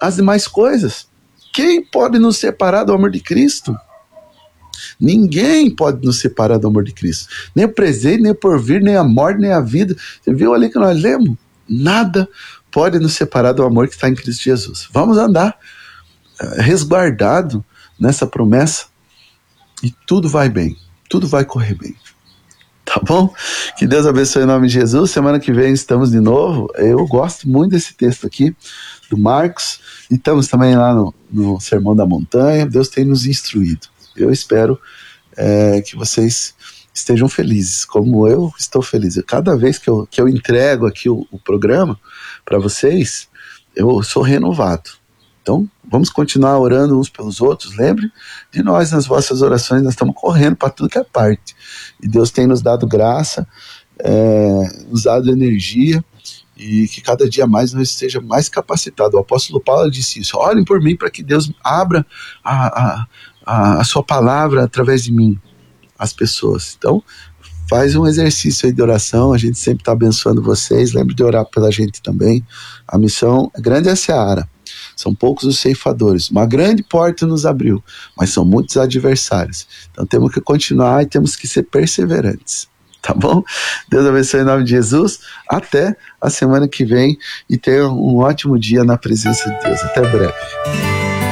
as demais coisas. Quem pode nos separar do amor de Cristo? Ninguém pode nos separar do amor de Cristo. Nem o presente, nem o porvir, nem a morte, nem a vida. Você viu ali que nós lemos? Nada pode nos separar do amor que está em Cristo Jesus. Vamos andar resguardado nessa promessa e tudo vai bem. Tudo vai correr bem. Tá bom? Que Deus abençoe em nome de Jesus. Semana que vem estamos de novo. Eu gosto muito desse texto aqui, do Marcos. E estamos também lá no Sermão da Montanha. Deus tem nos instruído. Eu espero que vocês estejam felizes, como eu estou feliz. Cada vez que eu entrego aqui o programa para vocês, eu sou renovado. Então, vamos continuar orando uns pelos outros. Lembre de nós nas vossas orações, nós estamos correndo para tudo que é parte. E Deus tem nos dado graça, nos dado energia, e que cada dia mais nós esteja mais capacitados. O apóstolo Paulo disse isso: orem por mim para que Deus abra a sua palavra através de mim, as pessoas. Então, faz um exercício aí de oração, a gente sempre está abençoando vocês. Lembre de orar pela gente também. A missão é grande, é a seara. São poucos os ceifadores. Uma grande porta nos abriu, mas são muitos adversários. Então temos que continuar e temos que ser perseverantes. Tá bom? Deus abençoe em nome de Jesus. Até a semana que vem e tenha um ótimo dia na presença de Deus. Até breve.